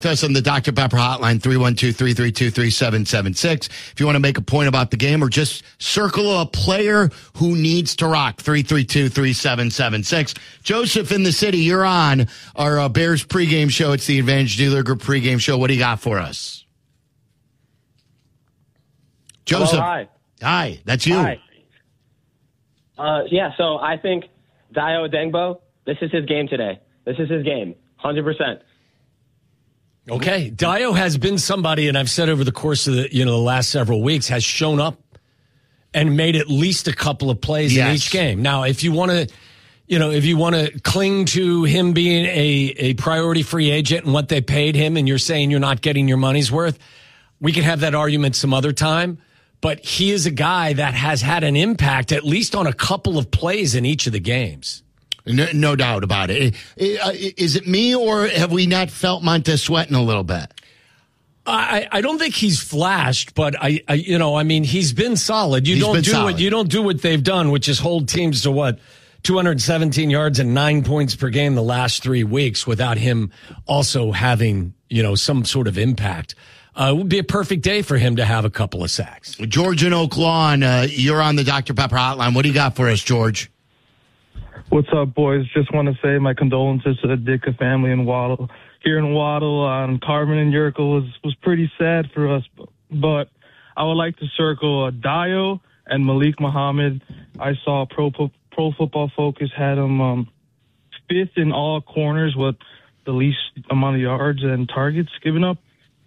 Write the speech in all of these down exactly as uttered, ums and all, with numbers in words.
To us on the Doctor Pepper hotline, three one two, three three two, three seven seven six. If you want to make a point about the game or just circle a player who needs to rock, three three two, three seven seven six. Joseph in the city, you're on our uh, Bears pregame show. It's the Advantage Dealer Group pregame show. What do you got for us? Joseph. Hello, hi. Hi, that's you. Hi. Uh, yeah, so I think Dayo Odeyingbo, this is his game today. This is his game, one hundred percent. Okay, Dayo has been somebody, and I've said over the course of the you know the last several weeks, has shown up and made at least a couple of plays yes. in each game. Now, if you want to, you know, if you want to cling to him being a a priority free agent and what they paid him, and you're saying you're not getting your money's worth, we can have that argument some other time. But he is a guy that has had an impact at least on a couple of plays in each of the games. No, no doubt about it. Is it me, or have we not felt Montez sweating a little bit? I, I don't think he's flashed, but I, I you know I mean he's been solid. You he's don't do solid. what you don't do what they've done, which is hold teams to what two hundred seventeen yards and nine points per game the last three weeks without him also having you know some sort of impact. Uh, it would be a perfect day for him to have a couple of sacks. George in Oak Lawn, uh, you're on the Doctor Pepper hotline. What do you got for us, George? What's up, boys? Just want to say my condolences to the Ditka family in Waddle. Here in Waddle, on Carmen and Yerkel was, was pretty sad for us. But I would like to circle uh, Dayo and Malik Muhammad. I saw Pro Pro Football Focus had him um, fifth in all corners with the least amount of yards and targets given up.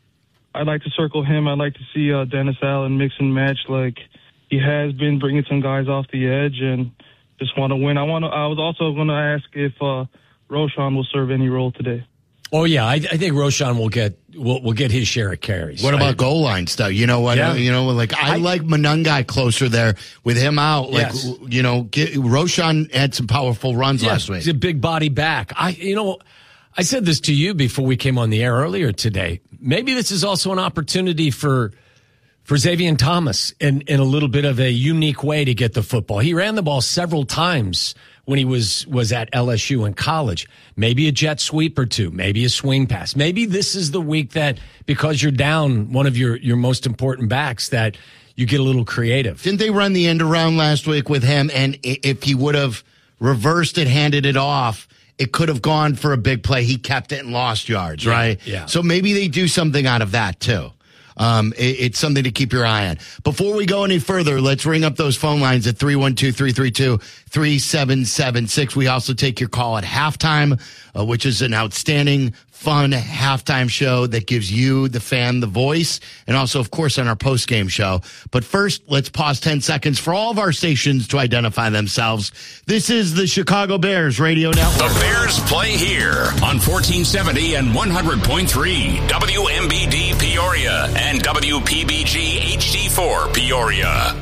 I'd like to circle him. I'd like to see uh, Dennis Allen mix and match like he has been, bringing some guys off the edge and just want to win. I want to. I was also going to ask if uh, Roschon will serve any role today. Oh yeah, I, I think Roschon will get will will get his share of carries. What about I, goal line stuff? You know what? Yeah. You know, like I, I like Monangai closer there with him out. Like yes. you know, get, Roschon had some powerful runs yeah, last week. He's a big body back. I you know, I said this to you before we came on the air earlier today. Maybe this is also an opportunity for. For Xavier Thomas in, in a little bit of a unique way to get the football. He ran the ball several times when he was, was at L S U in college. Maybe a jet sweep or two, maybe a swing pass. Maybe this is the week that, because you're down one of your, your most important backs, that you get a little creative. Didn't they run the end around last week with him? And if he would have reversed it, handed it off, it could have gone for a big play. He kept it and lost yards, yeah, right? Yeah. So maybe they do something out of that too. Um, it, it's something to keep your eye on. Before we go any further, let's ring up those phone lines at three one two, three three two, three seven seven six. We also take your call at halftime, uh, which is an outstanding, fun halftime show that gives you, the fan, the voice, and also, of course, on our post-game show. But first, let's pause ten seconds for all of our stations to identify themselves. This is the Chicago Bears Radio Network. The Bears play here on fourteen seventy and one hundred point three W M B D Peoria and W P B G H D four Peoria.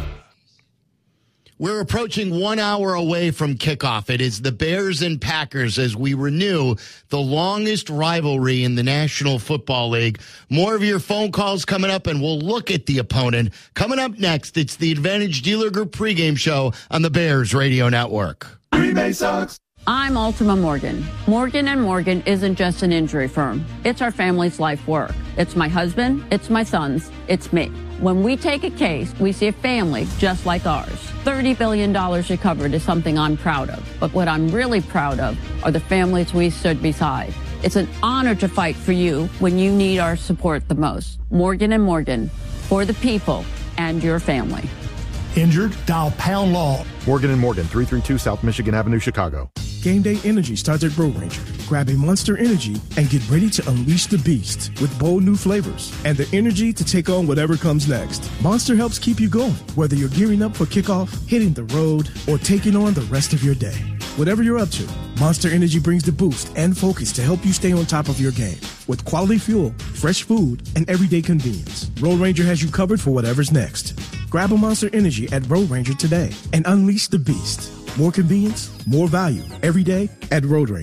We're approaching one hour away from kickoff. It is the Bears and Packers as we renew the longest rivalry in the National Football League. More of your phone calls coming up, and we'll look at the opponent. Coming up next, it's the Advantage Dealer Group pregame show on the Bears Radio Network. Green Bay sucks. I'm Ultima Morgan. Morgan and Morgan isn't just an injury firm. It's our family's life work. It's my husband, it's my sons, it's me. When we take a case, we see a family just like ours. thirty billion dollars recovered is something I'm proud of. But what I'm really proud of are the families we stood beside. It's an honor to fight for you when you need our support the most. Morgan and Morgan, for the people and your family. Injured? Dial Pound Law. Morgan and Morgan, three thirty-two South Michigan Avenue, Chicago. Game Day Energy starts at Road Ranger. Grab a Monster Energy and get ready to unleash the beast with bold new flavors and the energy to take on whatever comes next. Monster helps keep you going, whether you're gearing up for kickoff, hitting the road, or taking on the rest of your day. Whatever you're up to, Monster Energy brings the boost and focus to help you stay on top of your game. With quality fuel, fresh food, and everyday convenience, Road Ranger has you covered for whatever's next. Grab a Monster Energy at Road Ranger today and unleash the beast. More convenience, more value, every day at Road Ranger.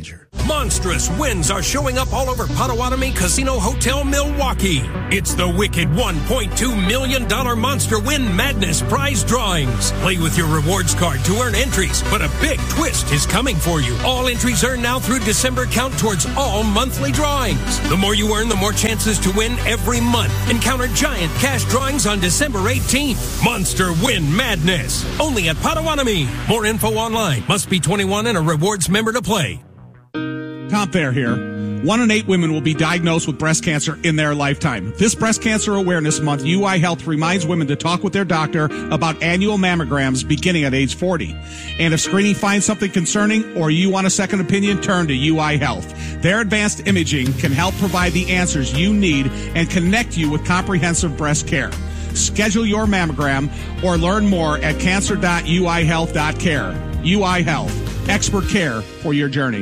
Monstrous wins are showing up all over Potawatomi Casino Hotel Milwaukee. It's the wicked one point two million dollars Monster Win Madness prize drawings. Play with your rewards card to earn entries, but a big twist is coming for you. All entries earned now through December count towards all monthly drawings. The more you earn, the more chances to win every month. Encounter giant cash drawings on December eighteenth. Monster Win Madness. Only at Potawatomi. More info online. Must be twenty-one and a rewards member to play. Tom Thayer here. One in eight women will be diagnosed with breast cancer in their lifetime. This Breast Cancer Awareness Month, U I Health reminds women to talk with their doctor about annual mammograms beginning at age forty. And if screening finds something concerning or you want a second opinion, turn to U I Health. Their advanced imaging can help provide the answers you need and connect you with comprehensive breast care. Schedule your mammogram or learn more at cancer dot u i health dot care. U I Health, expert care for your journey.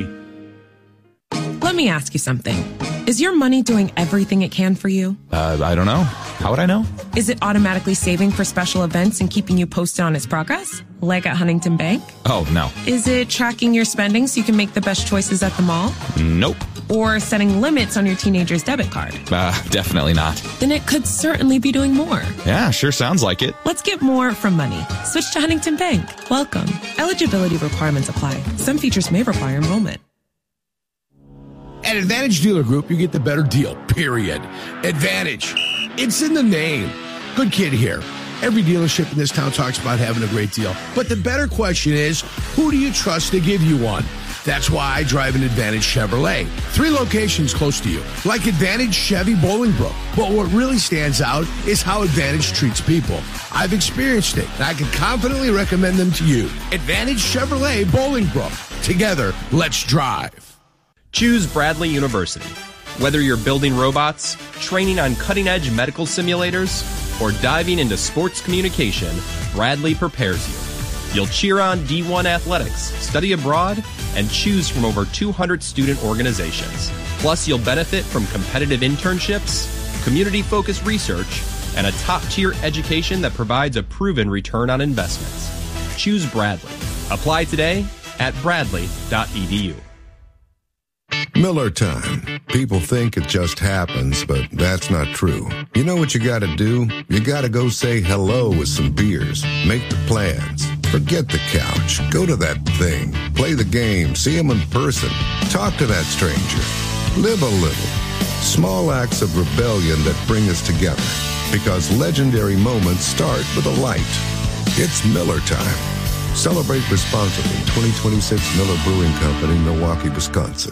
Let me ask you something. Is your money doing everything it can for you? Uh, I don't know. How would I know? Is it automatically saving for special events and keeping you posted on its progress? Like at Huntington Bank? Oh, no. Is it tracking your spending so you can make the best choices at the mall? Nope. Or setting limits on your teenager's debit card? Uh, definitely not. Then it could certainly be doing more. Yeah, sure sounds like it. Let's get more from money. Switch to Huntington Bank. Welcome. Eligibility requirements apply. Some features may require enrollment. At Advantage Dealer Group, you get the better deal, period. Advantage. It's in the name. Good kid here. Every dealership in this town talks about having a great deal. But the better question is, who do you trust to give you one? That's why I drive an Advantage Chevrolet. Three locations close to you, like Advantage Chevy Bolingbrook. But what really stands out is how Advantage treats people. I've experienced it, and I can confidently recommend them to you. Advantage Chevrolet Bolingbrook. Together, let's drive. Choose Bradley University. Whether you're building robots, training on cutting-edge medical simulators, or diving into sports communication, Bradley prepares you. You'll cheer on D one athletics, study abroad, and choose from over two hundred student organizations. Plus, you'll benefit from competitive internships, community-focused research, and a top-tier education that provides a proven return on investments. Choose Bradley. Apply today at bradley dot e d u. Miller time. People think it just happens, but that's not true. You know what you gotta do? You gotta go say hello with some beers. Make the plans. Forget the couch. Go to that thing. Play the game. See them in person. Talk to that stranger. Live a little. Small acts of rebellion that bring us together. Because legendary moments start with a light. It's Miller time. Celebrate responsibly. twenty twenty-six Miller Brewing Company, Milwaukee, Wisconsin.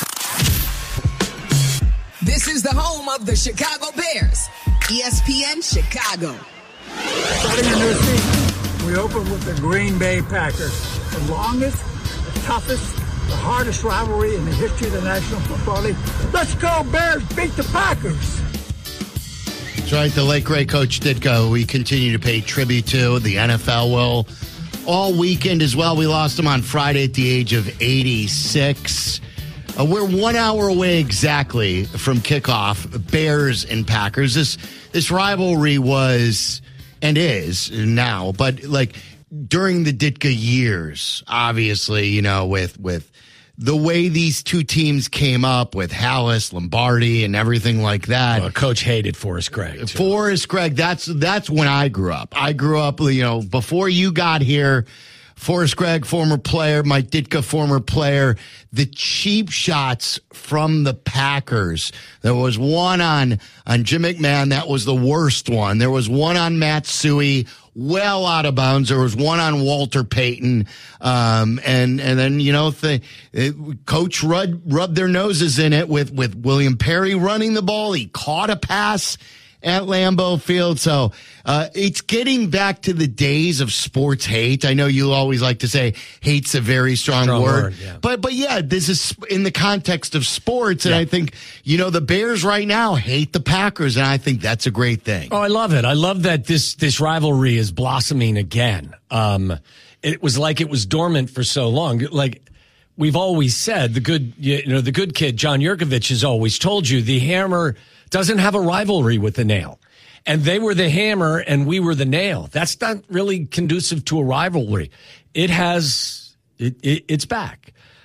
This is the home of the Chicago Bears. E S P N Chicago. Starting a new season, we open with the Green Bay Packers. The longest, the toughest, the hardest rivalry in the history of the National Football League. Let's go Bears, beat the Packers. That's right, the late great Coach Ditka, we continue to pay tribute to. The N F L will all weekend as well. We lost him on Friday at the age of eighty-six. Uh, we're one hour away exactly from kickoff, Bears and Packers. This this rivalry was and is now, but like during the Ditka years, obviously, you know, with with the way these two teams came up with Hallis, Lombardi, and everything like that. Well, Coach hated Forrest Gregg. Too. Forrest Gregg, that's that's when I grew up. I grew up, you know, before you got here. Forrest Gregg, former player, Mike Ditka, former player. The cheap shots from the Packers. There was one on, on Jim McMahon. That was the worst one. There was one on Matt Suhey, well out of bounds. There was one on Walter Payton. Um, and, and then, you know, the, it, Coach Rudd rubbed their noses in it with, with William Perry running the ball. He caught a pass at Lambeau Field. So uh, it's getting back to the days of sports hate. I know you always like to say hate's a very strong, strong word. word yeah. But but yeah, this is in the context of sports. And yeah. I think, you know, the Bears right now hate the Packers. And I think that's a great thing. Oh, I love it. I love that this, this rivalry is blossoming again. Um, it was like it was dormant for so long. Like we've always said, the good, you know, the good kid, John Yurkovich, has always told you the Hammer doesn't have a rivalry with the Nail. And they were the Hammer and we were the Nail. That's not really conducive to a rivalry. It has, it, it, it's back.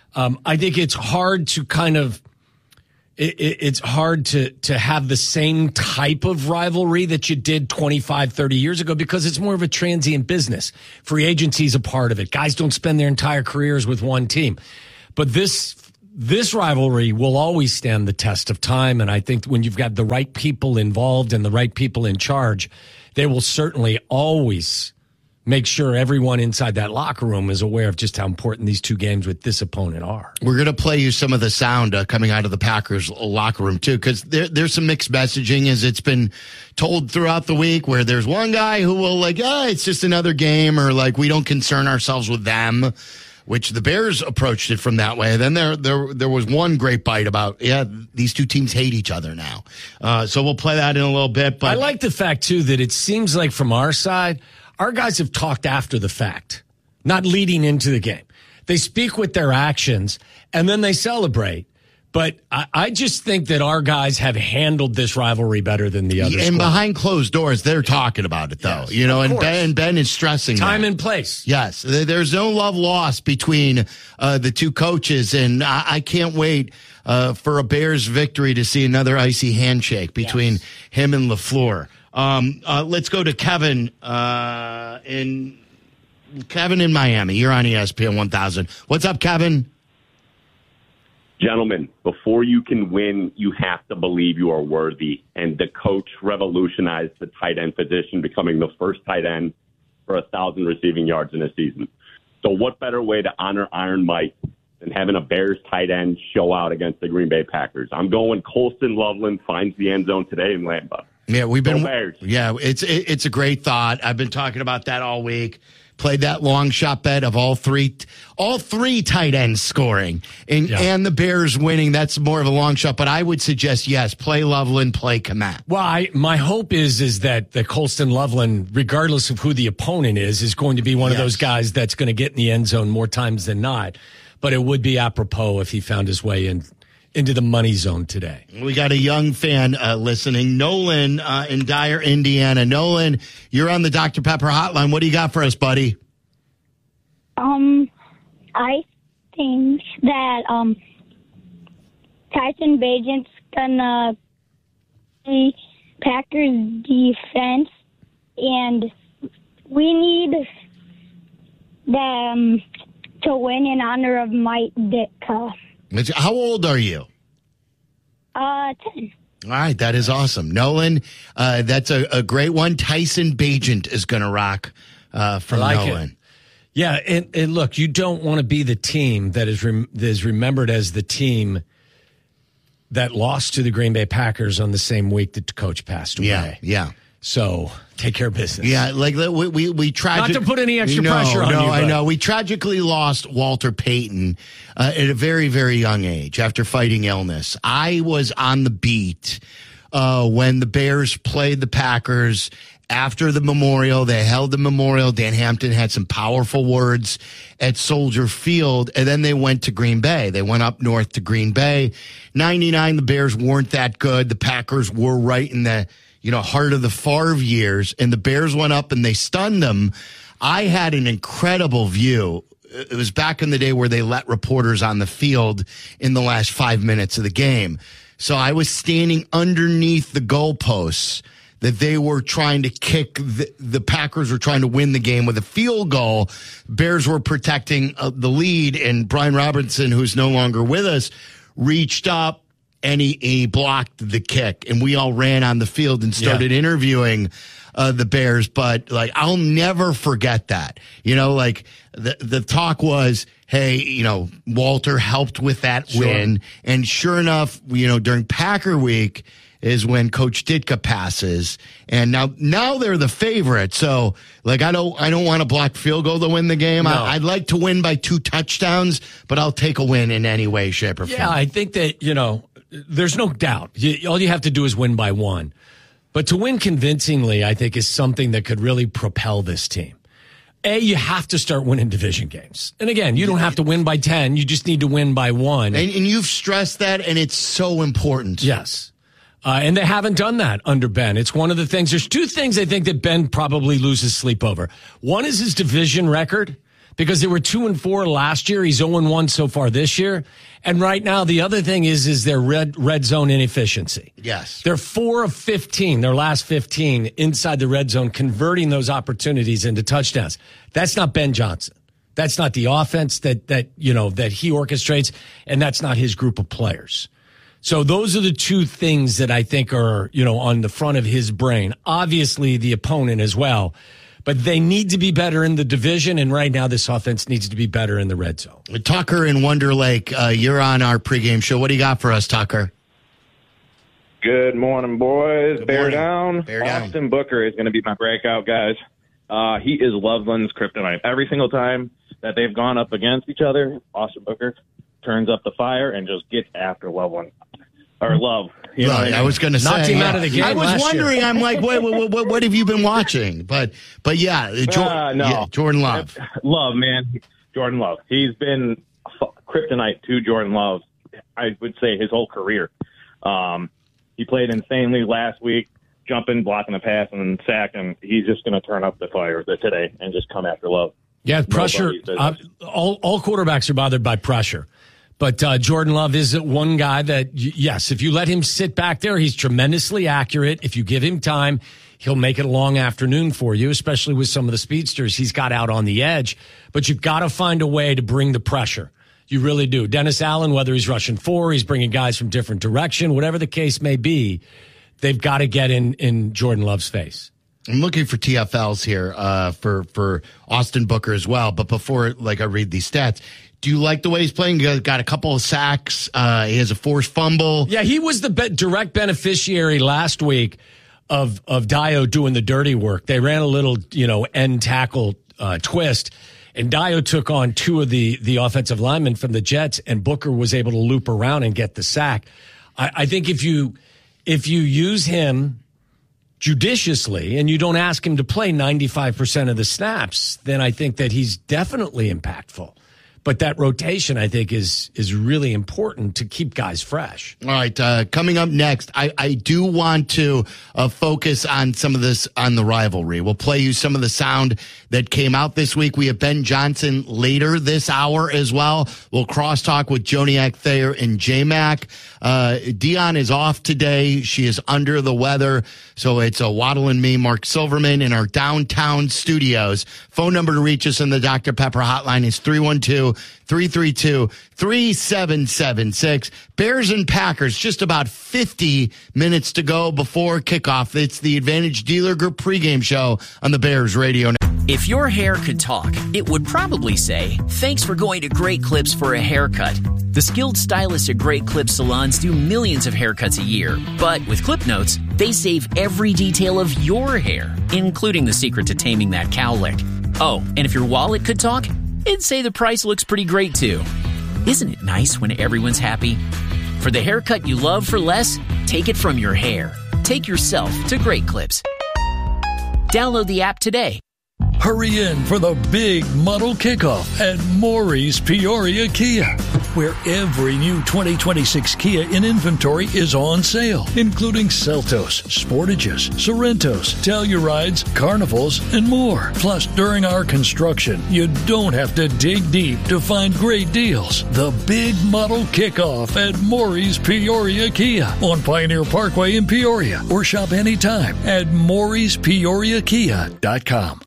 Um, I think it's hard to kind of it, it, it's hard to to have the same type of rivalry that you did twenty-five, thirty years ago because it's more of a transient business. Free agency is a part of it. Guys don't spend their entire careers with one team. But this this rivalry will always stand the test of time, and I think when you've got the right people involved and the right people in charge, they will certainly always make sure everyone inside that locker room is aware of just how important these two games with this opponent are. We're going to play you some of the sound uh, coming out of the Packers locker room, too, because there, there's some mixed messaging as it's been told throughout the week where there's one guy who will like, ah, it's just another game, or like, we don't concern ourselves with them, which the Bears approached it from that way. Then there there there was one great bite about, yeah, these two teams hate each other now. Uh, so we'll play that in a little bit. But I like the fact, too, that it seems like from our side, our guys have talked after the fact, not leading into the game. They speak with their actions, and then they celebrate. But I, I just think that our guys have handled this rivalry better than the others. And squad. Behind closed doors, they're talking about it, though. Yes, you know, and Ben, and Ben is stressing time that. and place. Yes, there's no love lost between uh, the two coaches, and I, I can't wait uh, for a Bears victory to see another icy handshake between yes. him and LaFleur. Um, uh, let's go to Kevin uh, in Kevin in Miami. You're on E S P N one thousand. What's up, Kevin? Gentlemen, before you can win, you have to believe you are worthy. And the coach revolutionized the tight end position, becoming the first tight end for a thousand receiving yards in a season. So what better way to honor Iron Mike than having a Bears tight end show out against the Green Bay Packers? I'm going Colston Loveland finds the end zone today in Lambeau. Yeah, we've been. Go Bears. Yeah, it's it, it's a great thought. I've been talking about that all week. Played that long shot bet of all three, all three tight ends scoring, and yeah. and the Bears winning. That's more of a long shot, but I would suggest yes, play Loveland, play Kmet. Well, I, my hope is is that the Colston Loveland, regardless of who the opponent is, is going to be one yes. of those guys that's going to get in the end zone more times than not. But it would be apropos if he found his way in. into the money zone today. We got a young fan uh, listening, Nolan uh, in Dyer, Indiana. Nolan, you're on the Doctor Pepper hotline. What do you got for us, buddy? Um, I think that um, Tyson Bagent's gonna be Packers defense, and we need them to win in honor of Mike Ditka. How old are you? Uh, ten. All right, that is awesome. Nolan, uh, that's a, a great one. Tyson Bagent is going to rock uh, from like Nolan. It. Yeah, and, and look, you don't want to be the team that is, rem- that is remembered as the team that lost to the Green Bay Packers on the same week that the coach passed away. Yeah, yeah. So take care of business. Yeah, like we we, we tragic- Not to put any extra no, pressure on no, you. No, I know. We tragically lost Walter Payton uh, at a very, very young age after fighting illness. I was on the beat uh, when the Bears played the Packers. After the memorial, they held the memorial. Dan Hampton had some powerful words at Soldier Field, and then they went to Green Bay. They went up north to Green Bay. ninety-nine, the Bears weren't that good. The Packers were right in the you know, heart of the Favre years, and the Bears went up and they stunned them. I had an incredible view. It was back in the day where they let reporters on the field in the last five minutes of the game. So I was standing underneath the goalposts that they were trying to kick. The, the Packers were trying to win the game with a field goal. Bears were protecting uh, the lead, and Brian Robinson, who's no longer with us, reached up, and he, he blocked the kick, and we all ran on the field and started yeah. interviewing uh, the Bears. But, like, I'll never forget that. You know, like, the, the talk was, hey, you know, Walter helped with that sure. win. And sure enough, you know, during Packer Week is when Coach Ditka passes. And now now they're the favorite. So, like, I don't I don't want a blocked field goal to win the game. No. I, I'd like to win by two touchdowns, but I'll take a win in any way, shape, or form. Yeah, I think that, you know, there's no doubt. You, all you have to do is win by one. But to win convincingly, I think, is something that could really propel this team. A, you have to start winning division games. And again, you don't have to win by ten. You just need to win by one. And, and you've stressed that, and it's so important. Yes. Uh, and they haven't done that under Ben. It's one of the things. There's two things I think that Ben probably loses sleep over. One is his division record. because they were two and four last year. He's zero and one so far this year. And right now, the other thing is, is their red, red zone inefficiency. Yes. They're four of fifteen, their last fifteen inside the red zone, converting those opportunities into touchdowns. That's not Ben Johnson. That's not the offense that, that, you know, that he orchestrates. And that's not his group of players. So those are the two things that I think are, you know, on the front of his brain. Obviously the opponent as well. But they need to be better in the division, and right now this offense needs to be better in the red zone. Tucker in Wonder Lake, uh, you're on our pregame show. What do you got for us, Tucker? Good morning, boys. Good Bear morning. down. Bear down. Austin Booker is going to be my breakout, guys. Uh, he is Loveland's kryptonite. Every single time that they've gone up against each other, Austin Booker turns up the fire and just gets after Loveland. Or Love. You know Right, what I mean? I was going to say. Knocked him out of the game I was last wondering. year. I'm like, wait, what, what, what have you been watching? But, but yeah, jo- Uh, no. yeah, Jordan Love. Love, man. Jordan Love. He's been kryptonite to Jordan Love, I would say, his whole career. Um, he played insanely last week, jumping, blocking a pass, and sacking. He's just going to turn up the fire today and just come after Love. Yeah, pressure. Uh, all, all quarterbacks are bothered by pressure. But uh, Jordan Love is one guy that, yes, if you let him sit back there, he's tremendously accurate. If you give him time, he'll make it a long afternoon for you, especially with some of the speedsters he's got out on the edge. But you've got to find a way to bring the pressure. You really do. Dennis Allen, whether he's rushing four, he's bringing guys from different direction, whatever the case may be, they've got to get in, in Jordan Love's face. I'm looking for T F Ls here uh, for, for Austin Booker as well. But before like I read these stats, do you like the way he's playing? He got a couple of sacks. Uh, he has a forced fumble. Yeah, he was the be- direct beneficiary last week of of Dio doing the dirty work. They ran a little, you know, end tackle uh, twist, and Dio took on two of the the offensive linemen from the Jets, and Booker was able to loop around and get the sack. I, I think if you if you use him judiciously and you don't ask him to play ninety-five percent of the snaps, then I think that he's definitely impactful. But that rotation, I think, is is really important to keep guys fresh. All right, uh, coming up next, I, I do want to uh, focus on some of this on the rivalry. We'll play you some of the sound that came out this week. We have Ben Johnson later this hour as well. We'll crosstalk with Joniak Thayer and J-Mac. Uh, Dion is off today. She is under the weather. So it's a Waddle and me, Mark Silverman, in our downtown studios. Phone number to reach us in the Doctor Pepper hotline is three one two, three three two, three seven seven six. Bears and Packers, just about fifty minutes to go before kickoff. It's the Advantage Dealer Group pregame show on the Bears Radio. If your hair could talk, it would probably say, thanks for going to Great Clips for a haircut. The skilled stylists at Great Clips salons do millions of haircuts a year. But with Clip Notes, they save every detail of your hair, including the secret to taming that cowlick. Oh, and if your wallet could talk, it'd say the price looks pretty great too. Isn't it nice when everyone's happy? For the haircut you love for less, take it from your hair. Take yourself to Great Clips. Download the app today. Hurry in for the big model kickoff at Maury's Peoria Kia, where every new twenty twenty-six Kia in inventory is on sale, including Seltos, Sportages, Sorrentos, Tellurides, Carnivals, and more. Plus, during our construction, you don't have to dig deep to find great deals. The big model kickoff at Maury's Peoria Kia on Pioneer Parkway in Peoria, or shop anytime at Maury's Peoria Kia dot com.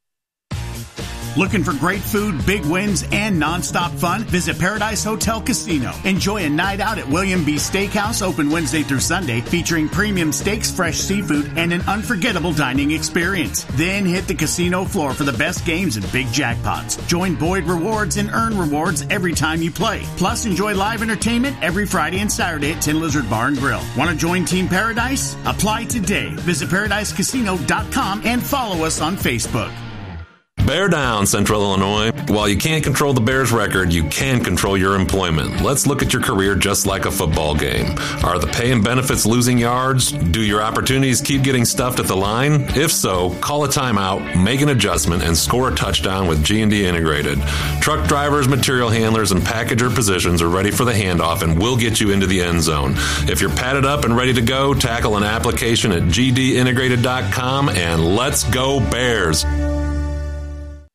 Looking for great food, big wins, and nonstop fun? Visit Paradise Hotel Casino. Enjoy a night out at William B. Steakhouse, open Wednesday through Sunday, featuring premium steaks, fresh seafood, and an unforgettable dining experience. Then hit the casino floor for the best games and big jackpots. Join Boyd Rewards and earn rewards every time you play. Plus, enjoy live entertainment every Friday and Saturday at Tin Lizard Bar and Grill. Want to join Team Paradise? Apply today. Visit paradise casino dot com and follow us on Facebook. Bear down, Central Illinois. While you can't control the Bears' record, you can control your employment. Let's look at your career just like a football game. Are the pay and benefits losing yards? Do your opportunities keep getting stuffed at the line? If so, call a timeout, make an adjustment, and score a touchdown with G and D Integrated. Truck drivers, material handlers, and packager positions are ready for the handoff and will get you into the end zone. If you're padded up and ready to go, tackle an application at G D integrated dot com and let's go Bears.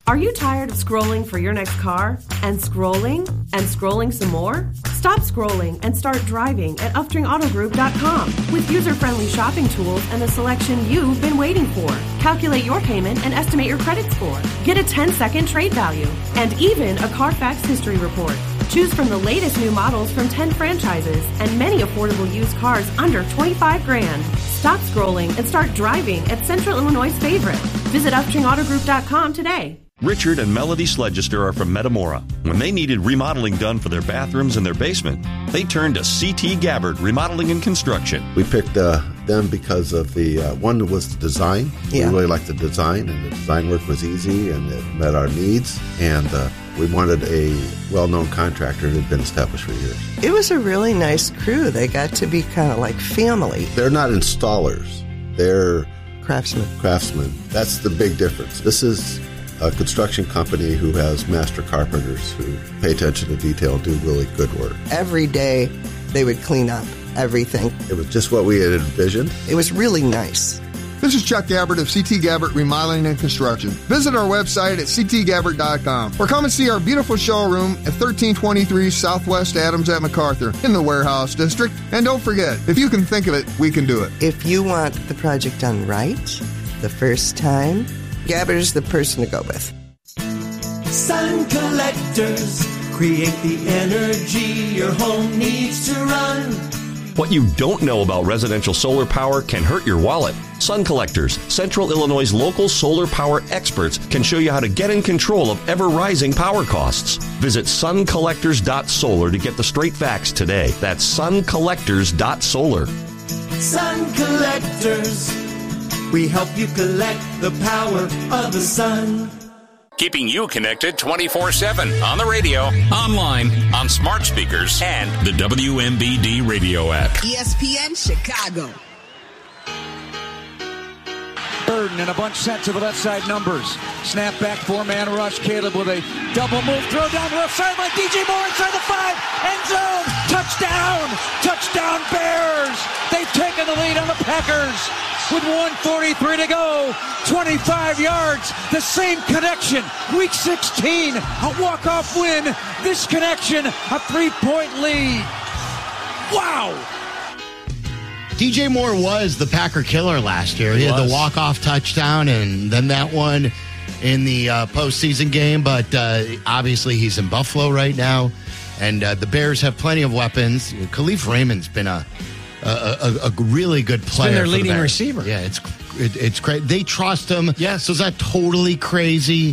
Are you tired of scrolling for your next car? And scrolling? And scrolling some more? Stop scrolling and start driving at upstring auto group dot com with user-friendly shopping tools and the selection you've been waiting for. Calculate your payment and estimate your credit score. Get a ten-second trade value and even a Carfax history report. Choose from the latest new models from ten franchises and many affordable used cars under twenty-five grand. Stop scrolling and start driving at Central Illinois' favorite. Visit upstring auto group dot com today. Richard and Melody Sledgester are from Metamora. When they needed remodeling done for their bathrooms and their basement, they turned to C T Gabbard Remodeling and Construction. We picked uh, them because of the, uh, one was the design. Yeah. We really liked the design, and the design work was easy, and it met our needs, and uh, we wanted a well-known contractor that had been established for years. It was a really nice crew. They got to be kind of like family. They're not installers. They're craftsmen. Craftsmen. That's the big difference. This is a construction company who has master carpenters who pay attention to detail and do really good work. Every day they would clean up everything. It was just what we had envisioned. It was really nice. This is Chuck Gabbard of C T Gabbard Remodeling and Construction. Visit our website at c t gabbard dot com or come and see our beautiful showroom at thirteen twenty-three Southwest Adams at MacArthur in the Warehouse District. And don't forget, if you can think of it, we can do it. If you want the project done right the first time, Gabbard is the person to go with. Sun collectors create the energy your home needs to run. What you don't know about residential solar power can hurt your wallet. Sun Collectors, Central Illinois' local solar power experts, can show you how to get in control of ever-rising power costs. Visit sun collectors dot solar to get the straight facts today. That's sun collectors dot solar. Sun Collectors, we help you collect the power of the sun. Keeping you connected twenty-four seven on the radio, online, on smart speakers, and the W M B D radio app. E S P N Chicago. Burden and a bunch sent to the left side numbers. Snap back, four-man rush. Caleb with a double move. Throw down the left sideline. D J Moore inside the five. End zone. Touchdown. Touchdown Bears. They've taken the lead on the Packers. With one forty-three to go, twenty-five yards, the same connection. Week sixteen, a walk-off win. This connection, a three-point lead. Wow. D J Moore was the Packer killer last year. He, he had the walk-off touchdown and then that one in the uh, postseason game. But uh, obviously he's in Buffalo right now. And uh, the Bears have plenty of weapons. Khalif Raymond's been a... A, a, a really good player. He's been their for leading the receiver. Yeah, it's it, it's great. They trust him. Yes. So is that totally crazy?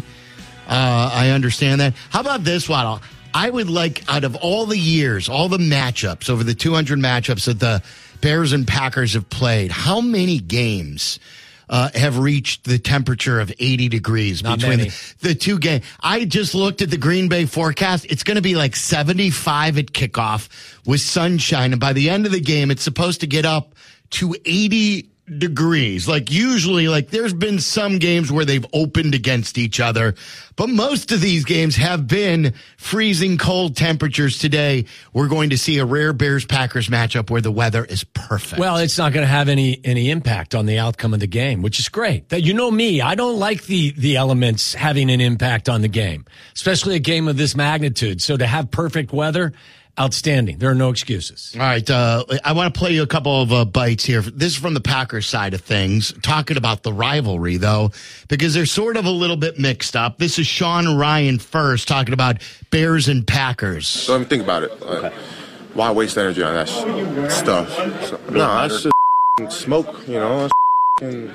Uh, I understand that. How about this, Waddle? I would like, out of all the years, all the matchups, over the two hundred matchups that the Bears and Packers have played, how many games uh, have reached the temperature of eighty degrees Not between many. the, the two games? I just looked at the Green Bay forecast. It's going to be like seventy-five at kickoff with sunshine. And by the end of the game, it's supposed to get up to eighty degrees. Like usually, like there's been some games where they've opened against each other, but most of these games have been freezing cold temperatures. Today, we're going to see a rare Bears-Packers matchup where the weather is perfect. Well, it's not going to have any any impact on the outcome of the game, which is great. That, you know me, I don't like the the elements having an impact on the game, especially a game of this magnitude. So to have perfect weather, outstanding. There are no excuses. All right. Uh, I want to play you a couple of uh, bites here. This is from the Packers side of things, talking about the rivalry, though, because they're sort of a little bit mixed up. This is Sean Ryan first, talking about Bears and Packers. So let me think about it. Like, why waste energy on that sh- stuff? So, no, that's just smoke, you know. That's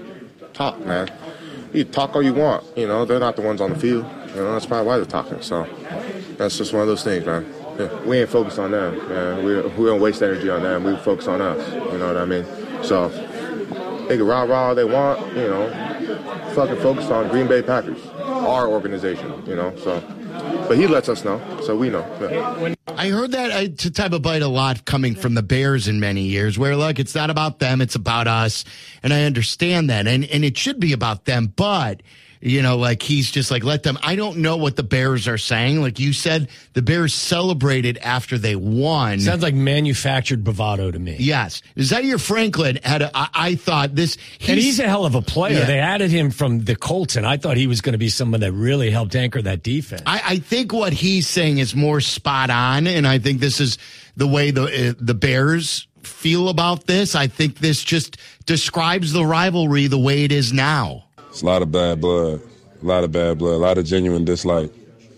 talk, man. You talk all you want, you know. They're not the ones on the field. You know, that's probably why they're talking. So that's just one of those things, man. Yeah, we ain't focused on them, man. We, we don't waste energy on them. We focus on us. You know what I mean? So they can rah-rah all they want, you know. Fucking focus on Green Bay Packers, our organization, you know. So, but he lets us know, so we know. Yeah. I heard that uh, to type of bite a lot coming from the Bears in many years, where, look, it's not about them, it's about us. And I understand that. And, and it should be about them, but You know, like he's just like, let them. I don't know what the Bears are saying. Like you said, the Bears celebrated after they won. Sounds like manufactured bravado to me. Yes. Zaire Franklin had a, I, I thought this. He's, and he's a hell of a player. Yeah. They added him from the Colts, and I thought he was going to be someone that really helped anchor that defense. I, I think what he's saying is more spot on, and I think this is the way the uh, the Bears feel about this. I think this just describes the rivalry the way it is now. It's a lot of bad blood, a lot of bad blood, a lot of genuine dislike,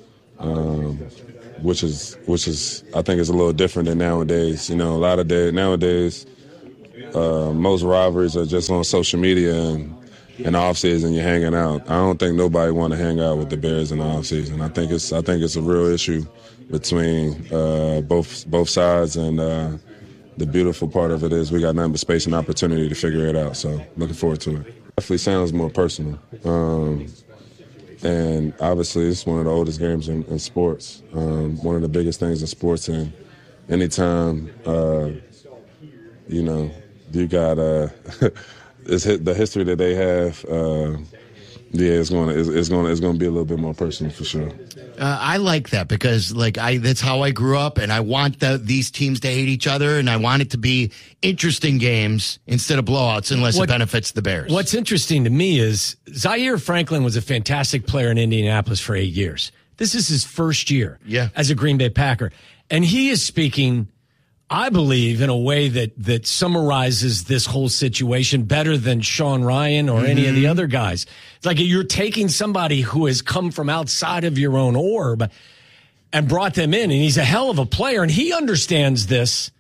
um, which is which is I think is a little different than nowadays. You know, a lot of day nowadays, uh, most rivalries are just on social media and in the off season you're hanging out. I don't think nobody want to hang out with the Bears in the off season. I think it's I think it's a real issue between uh, both both sides, and uh, the beautiful part of it is we got nothing but space and opportunity to figure it out. So looking forward to it. Definitely sounds more personal. Um, and obviously it's one of the oldest games in, in sports, um, one of the biggest things in sports. And anytime, uh, you know, you got uh, it's hit, the history that they have, uh, yeah, it's going to it's, it's going to it's going to be a little bit more personal for sure. Uh, I like that because, like, I that's how I grew up, and I want the, these teams to hate each other, and I want it to be interesting games instead of blowouts, unless what, it benefits the Bears. What's interesting to me is Zaire Franklin was a fantastic player in Indianapolis for eight years. This is his first year yeah. as a Green Bay Packer, and he is speaking, I believe, in a way that that summarizes this whole situation better than Sean Ryan or mm-hmm. any of the other guys. It's like you're taking somebody who has come from outside of your own orb and brought them in, and he's a hell of a player, and he understands this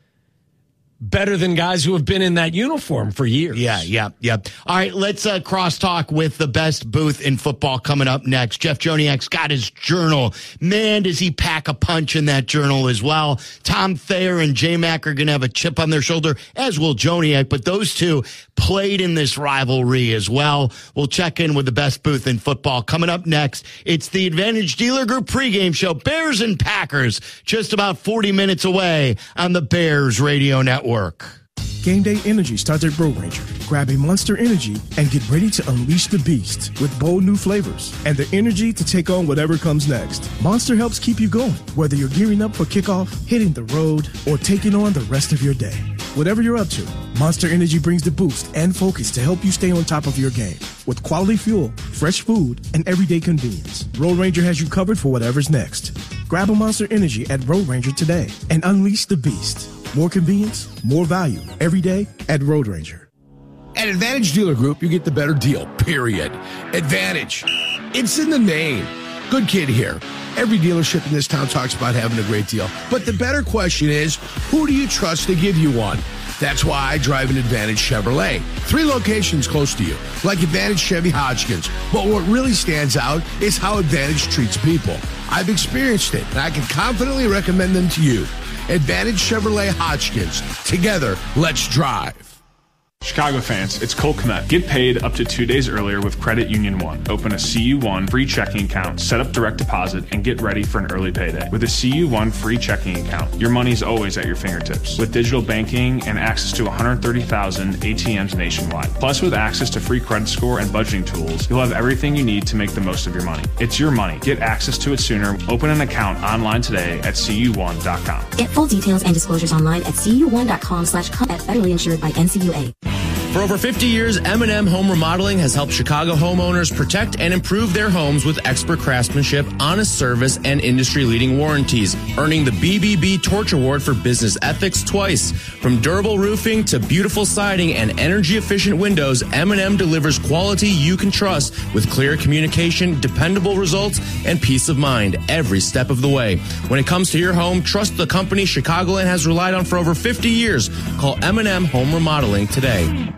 better than guys who have been in that uniform for years. Yeah, yeah, yeah. All right, let's uh, cross-talk with the best booth in football coming up next. Jeff Joniak's got his journal. Man, does he pack a punch in that journal as well. Tom Thayer and J-Mac are going to have a chip on their shoulder, as will Joniak, but those two played in this rivalry as well. We'll check in with the best booth in football coming up next. It's the Advantage Dealer Group pregame show, Bears and Packers, just about forty minutes away on the Bears Radio Network. Game Day Energy starts at Road Ranger. Grab a Monster Energy and get ready to unleash the beast with bold new flavors and the energy to take on whatever comes next. Monster helps keep you going, whether you're gearing up for kickoff, hitting the road, or taking on the rest of your day. Whatever you're up to, Monster Energy brings the boost and focus to help you stay on top of your game. With quality fuel, fresh food, and everyday convenience, Road Ranger has you covered for whatever's next. Grab a Monster Energy at Road Ranger today and unleash the beast. More convenience, more value, every day at Road Ranger. At Advantage Dealer Group, you get the better deal, period. Advantage. It's in the name. Good kid here. Every dealership in this town talks about having a great deal. But the better question is, who do you trust to give you one? That's why I drive an Advantage Chevrolet. Three locations close to you, like Advantage Chevy Hodgkins. But what really stands out is how Advantage treats people. I've experienced it, and I can confidently recommend them to you. Advantage Chevrolet Hodgkins. Together, let's drive. Chicago fans, it's Cole Kmet. Get paid up to two days earlier with Credit Union One. Open a C U one free checking account, set up direct deposit, and get ready for an early payday. With a C U one free checking account, your money's always at your fingertips. With digital banking and access to one hundred thirty thousand A T Ms nationwide. Plus, with access to free credit score and budgeting tools, you'll have everything you need to make the most of your money. It's your money. Get access to it sooner. Open an account online today at C U one dot com. Get full details and disclosures online at C U one dot com slash com at federally insured by N C U A. For over fifty years, M and M Home Remodeling has helped Chicago homeowners protect and improve their homes with expert craftsmanship, honest service, and industry-leading warranties, earning the B B B Torch Award for business ethics twice. From durable roofing to beautiful siding and energy-efficient windows, M and M delivers quality you can trust with clear communication, dependable results, and peace of mind every step of the way. When it comes to your home, trust the company Chicagoland has relied on for over fifty years. Call M and M Home Remodeling today.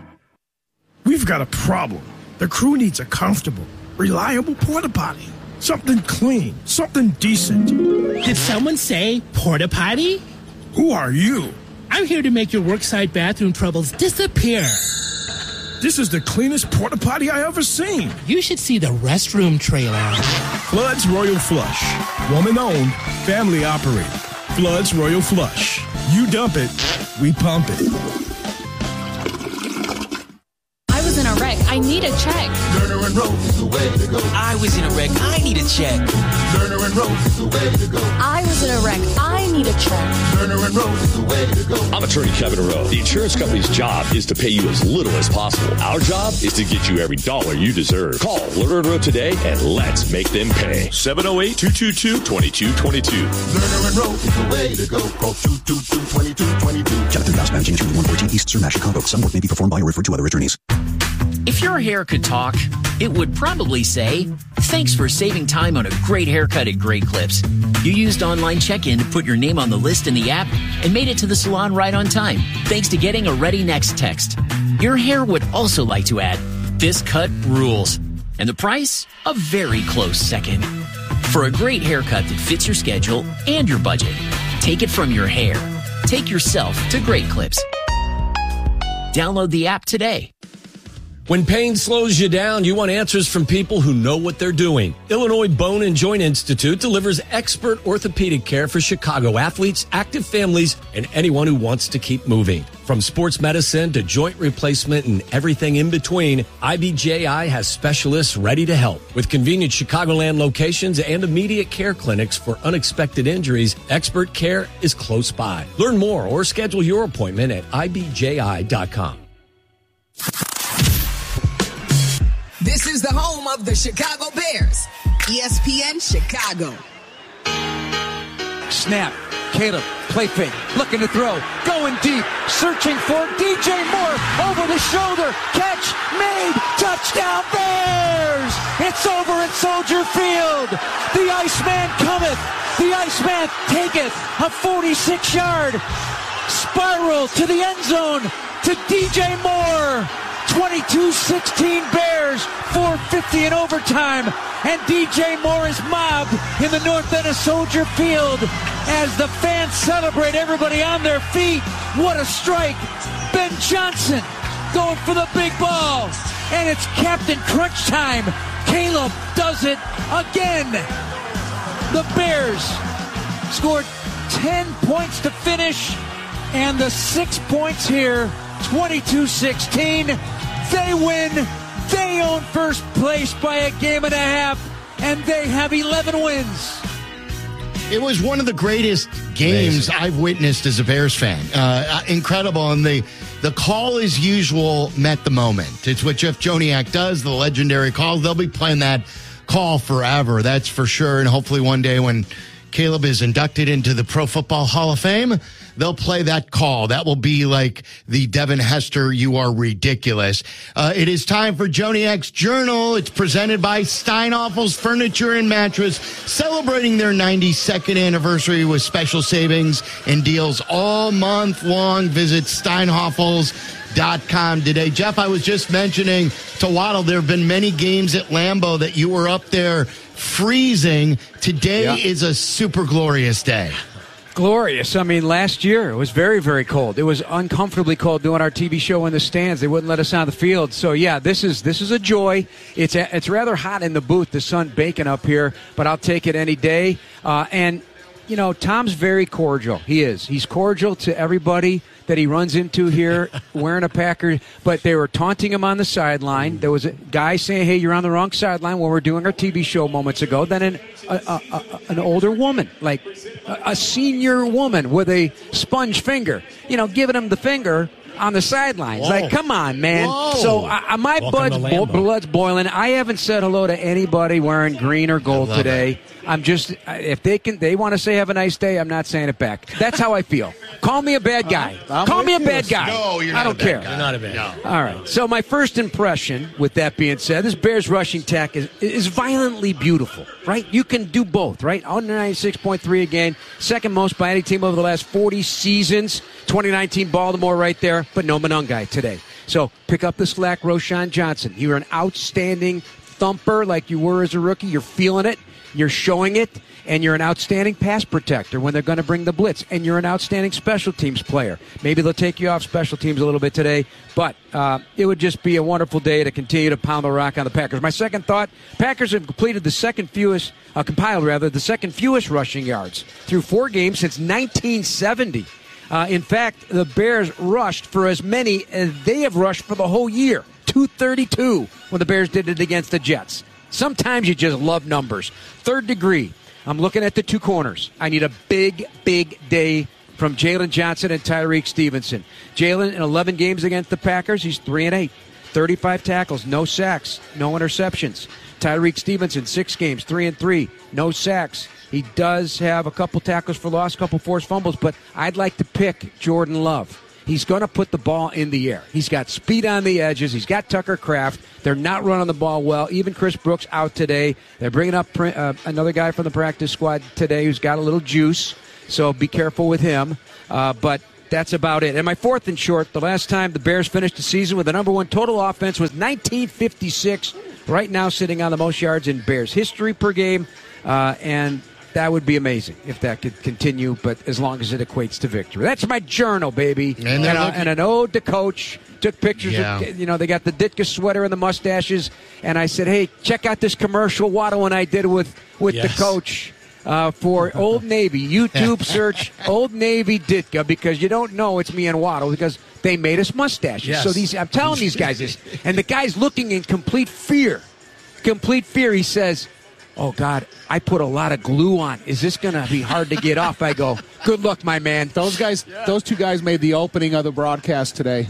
We've got a problem. The crew needs a comfortable, reliable porta potty. Something clean, something decent. Did someone say porta potty? Who are you? I'm here to make your worksite bathroom troubles disappear. This is the cleanest porta potty I ever seen. You should see the restroom trailer. Flood's Royal Flush. Woman owned, family operated. Flood's Royal Flush. You dump it, we pump it. I was in a wreck. I need a check. Murder and Rose is the way to go. I was in a wreck. I need a check. Turner and Rose is the way to go. I was in a wreck. I need a check. Turner and Rose is the way to go. I'm attorney Kevin Rowe. The insurance company's job is to pay you as little as possible. Our job is to get you every dollar you deserve. Call Lerner and Rowe today and let's make them pay. seven oh eight, two two two, two two two two. Lerner and Rose is the way to go. Call two two two, two two two two. Jonathan Faust Managing Agent, one fourteen East Sur, Chicago. Some work may be performed by or referred to other attorneys. If your hair could talk, it would probably say, thanks for saving time on a great haircut at Great Clips. You used online check-in to put your name on the list in the app and made it to the salon right on time, thanks to getting a Ready Next text. Your hair would also like to add, this cut rules. And the price? A very close second. For a great haircut that fits your schedule and your budget, take it from your hair. Take yourself to Great Clips. Download the app today. When pain slows you down, you want answers from people who know what they're doing. Illinois Bone and Joint Institute delivers expert orthopedic care for Chicago athletes, active families, and anyone who wants to keep moving. From sports medicine to joint replacement and everything in between, I B J I has specialists ready to help. With convenient Chicagoland locations and immediate care clinics for unexpected injuries, expert care is close by. Learn more or schedule your appointment at I B J I dot com. This is the home of the Chicago Bears. E S P N Chicago. Snap. Caleb, play fake, looking to throw, going deep, searching for D J Moore, over the shoulder, catch, made, touchdown Bears! It's over at Soldier Field. The Iceman cometh, the Iceman taketh a forty-six yard spiral to the end zone to D J Moore. twenty-two sixteen Bears, four fifty in overtime, and D J Moore is mobbed in the north end of Soldier Field as the fans celebrate, everybody on their feet. What a strike. Ben Johnson going for the big ball, and it's Captain Crunch time. Caleb does it again. The Bears scored ten points to finish, and the six points here, twenty-two sixteen. They win. They own first place by a game and a half, and they have eleven wins. It was one of the greatest games Amazing. I've witnessed as a Bears fan. Uh, incredible. And the, the call, as usual, met the moment. It's what Jeff Joniak does, the legendary call. They'll be playing that call forever, that's for sure. And hopefully one day when Caleb is inducted into the Pro Football Hall of Fame, they'll play that call. That will be like the Devin Hester, you are ridiculous. Uh, it is time for Joniak's Journal. It's presented by Steinhoffel's Furniture and Mattress, celebrating their ninety-second anniversary with special savings and deals all month long. Visit Steinhoffels dot com today. Jeff, I was just mentioning to Waddle, there have been many games at Lambeau that you were up there freezing. Today yeah. is a super glorious day. Glorious. I mean, last year it was very, very cold. It was uncomfortably cold doing our T V show in the stands. They wouldn't let us on the field. So, yeah, this is this is a joy. It's a, it's rather hot in the booth, the sun baking up here, but I'll take it any day. Uh, and, you know, Tom's very cordial. He is. He's cordial to everybody that he runs into here wearing a Packer, but they were taunting him on the sideline. There was a guy saying, hey, you're on the wrong sideline when we were doing our T V show moments ago. Then an, a, a, a, an older woman, like a, a senior woman with a sponge finger, you know, giving him the finger on the sidelines. Whoa. Like, come on, man. Whoa. So I, my blood's, bo- blood's boiling. I haven't said hello to anybody wearing green or gold today. It. I'm just, if they can, they want to say have a nice day, I'm not saying it back. That's how I feel. Call me a bad guy. Uh, Call me a bad guy. No, you're not I don't a bad care. Guy. You're not a bad guy. No. All right. So my first impression, with that being said, this Bears rushing attack is, is violently beautiful, right? You can do both, right? one ninety-six point three a game, second most by any team over the last forty seasons. twenty nineteen Baltimore right there, but no Monangai today. So pick up the slack, Roschon Johnson. You're an outstanding thumper like you were as a rookie. You're feeling it. You're showing it. And you're an outstanding pass protector when they're going to bring the blitz. And you're an outstanding special teams player. Maybe they'll take you off special teams a little bit today. But uh, it would just be a wonderful day to continue to pound the rock on the Packers. My second thought, Packers have completed the second fewest, uh, compiled rather, the second fewest rushing yards through four games since nineteen seventy. Uh, in fact, the Bears rushed for as many as they have rushed for the whole year. two thirty-two when the Bears did it against the Jets. Sometimes you just love numbers. Third degree. I'm looking at the two corners. I need a big, big day from Jalen Johnson and Tyreek Stevenson. Jalen in eleven games against the Packers, he's three and eight. thirty-five tackles, no sacks, no interceptions. Tyreek Stevenson, six games, three and three, no sacks. He does have a couple tackles for loss, a couple forced fumbles, but I'd like to pick Jordan Love. He's going to put the ball in the air. He's got speed on the edges. He's got Tucker Kraft. They're not running the ball well. Even Chris Brooks out today. They're bringing up uh, another guy from the practice squad today who's got a little juice, so be careful with him. Uh, but that's about it. And my fourth and short, the last time the Bears finished the season with the number one total offense was nineteen fifty-six, right now sitting on the most yards in Bears history per game, uh, and that would be amazing if that could continue, but as long as it equates to victory. That's my journal, baby. And, and, uh, and an ode to Coach. Took pictures yeah. of, you know, they got the Ditka sweater and the mustaches, and I said, hey, check out this commercial Waddle and I did with, with yes. the coach uh, for Old Navy. YouTube search Old Navy Ditka, because you don't know it's me and Waddle, because they made us mustaches. Yes. So these, I'm telling these guys this, and the guy's looking in complete fear. Complete fear. He says, oh, God, I put a lot of glue on. Is this going to be hard to get off? I go, good luck, my man. Those guys, yeah. those two guys made the opening of the broadcast today.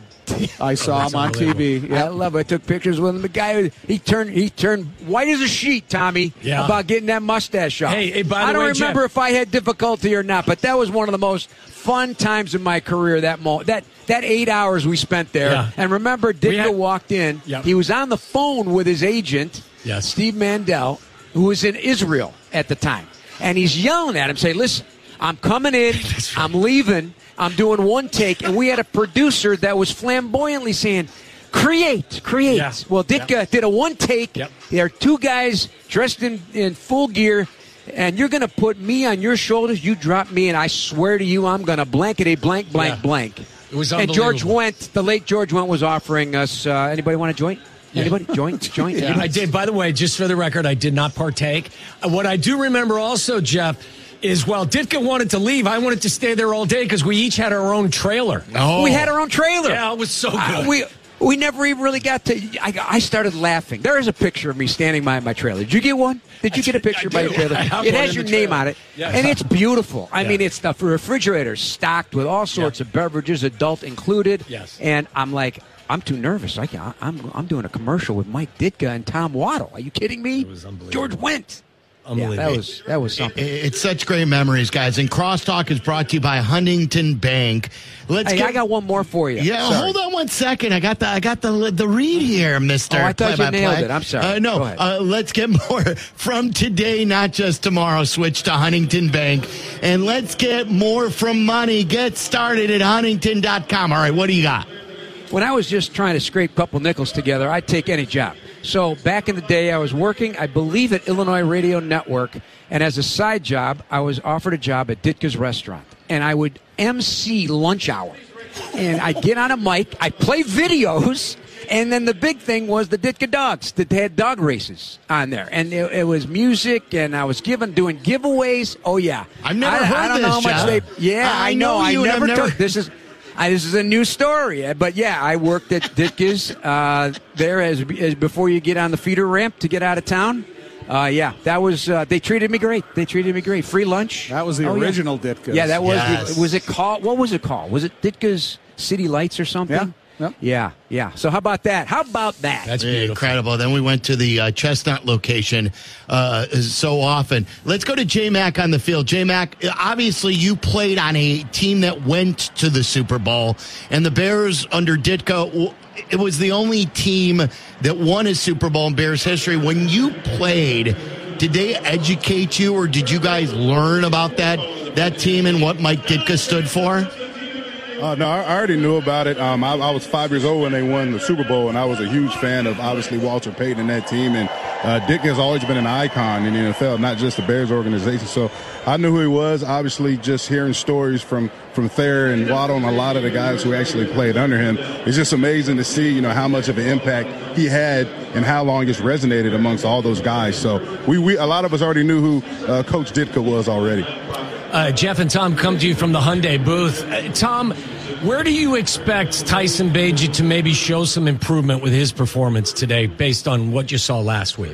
I saw oh, him on T V. Yep. I love it. I took pictures with him. The guy, he turned he turned white as a sheet, Tommy, yeah. about getting that mustache off. Hey, hey, by the I don't way, remember Jeff, if I had difficulty or not, but that was one of the most fun times in my career, that mo- that that eight hours we spent there. Yeah. And remember, Ditka had, walked in. Yep. He was on the phone with his agent, yes. Steve Mandel, who was in Israel at the time. And he's yelling at him, saying, listen, I'm coming in, right. I'm leaving, I'm doing one take, and we had a producer that was flamboyantly saying, create, create. Yeah. Well, Ditka yep. did a one take. Yep. There are two guys dressed in, in full gear, and you're going to put me on your shoulders. You drop me, and I swear to you, I'm going to blankety blank, blank, yeah. blank. It was and George Wendt, the late George Wendt, was offering us, uh, anybody want to join? Yeah. Anybody? Joint? Joint? Yeah, I did. By the way, just for the record, I did not partake. What I do remember also, Jeff, is while Ditka wanted to leave, I wanted to stay there all day because we each had our own trailer. Oh. We had our own trailer. Yeah, it was so good. Uh, we we never even really got to. I, I started laughing. There is a picture of me standing by my trailer. Did you get one? Did you get a picture by your trailer? It has your name on it, yes. and it's beautiful. I yeah. mean, it's the refrigerator stocked with all sorts yeah. of beverages, adult included. Yes. And I'm like, I'm too nervous. I can't, I'm I'm doing a commercial with Mike Ditka and Tom Waddle. Are you kidding me? It was unbelievable. George Wendt. Unbelievable. Yeah, that was that was something. It's such great memories, guys. And Crosstalk is brought to you by Huntington Bank. Let's hey, get, I got one more for you. Yeah, sorry. hold on one second. I got the I got the the read here, Mister Oh, I thought play you by nailed play. it. I'm sorry. Uh, no, uh, let's get more from today, not just tomorrow. Switch to Huntington Bank, and let's get more from money. Get started at huntington dot com. All right, what do you got? When I was just trying to scrape a couple nickels together, I'd take any job. So back in the day, I was working, I believe, at Illinois Radio Network, and as a side job, I was offered a job at Ditka's Restaurant, and I would M C lunch hour. And I'd get on a mic, I'd play videos, and then the big thing was the Ditka dogs that had dog races on there. And it, it was music, and I was given doing giveaways. Oh, yeah. I've never I, heard I don't this, know how much John. they... Yeah, I I know. know I you never, never... took... This is... I, this is a new story, but yeah, I worked at Ditka's uh, there as, as before you get on the feeder ramp to get out of town. Uh, yeah, that was. Uh, they treated me great. They treated me great. Free lunch. That was the oh, original yeah. Ditka's. Yeah, that was. Yes. The, was it called? What was it called? Was it Ditka's City Lights or something? Yeah. Yep. Yeah, yeah. So how about that? How about that? That's beautiful. Incredible. Then we went to the uh, Chestnut location uh, so often. Let's go to J-Mac on the field. J-Mac, obviously you played on a team that went to the Super Bowl, and the Bears under Ditka, it was the only team that won a Super Bowl in Bears history. When you played, did they educate you, or did you guys learn about that that team and what Mike Ditka stood for? Uh, no, I already knew about it. Um, I, I was five years old when they won the Super Bowl, and I was a huge fan of, obviously, Walter Payton and that team. And uh, Dick has always been an icon in the N F L, not just the Bears organization. So I knew who he was. Obviously, just hearing stories from, from Thayer and Waddle and a lot of the guys who actually played under him, it's just amazing to see, you know, how much of an impact he had and how long it's resonated amongst all those guys. So we, we a lot of us already knew who uh, Coach Ditka was already. Uh, Jeff and Tom come to you from the Hyundai booth. Uh, Tom, Where do you expect Tyson Bagent to maybe show some improvement with his performance today based on what you saw last week?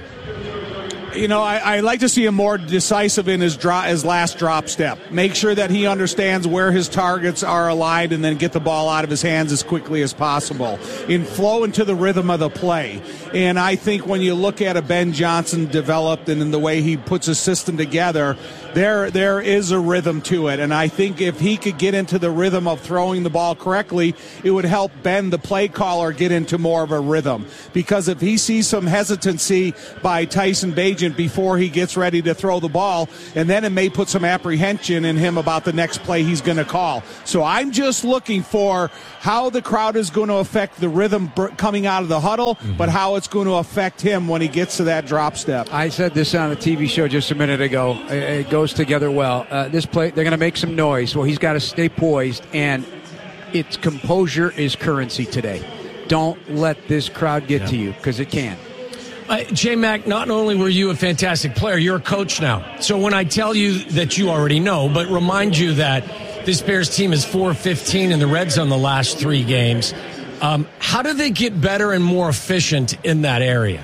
You know, I, I like to see him more decisive in his, drop, his last drop step. Make sure that he understands where his targets are aligned and then get the ball out of his hands as quickly as possible. In flow into the rhythm of the play. And I think when you look at a Ben Johnson developed and in the way he puts his system together, there there is a rhythm to it. And I think if he could get into the rhythm of throwing the ball correctly, it would help Ben, the play caller, get into more of a rhythm. Because if he sees some hesitancy by Tyson Bagent before he gets ready to throw the ball, and then it may put some apprehension in him about the next play he's going to call. So I'm just looking for how the crowd is going to affect the rhythm coming out of the huddle, mm-hmm. but how it's going to affect him when he gets to that drop step. I said this on a T V show just a minute ago. It goes together well. Uh, this play, they're going to make some noise. Well, he's got to stay poised, and its composure is currency today. Don't let this crowd get yeah. to you, because it can. Uh, J-Mac, not only were you a fantastic player, you're a coach now. So when I tell you that you already know, but remind you that this Bears team is four fifteen in the red zone the last three games, um, how do they get better and more efficient in that area?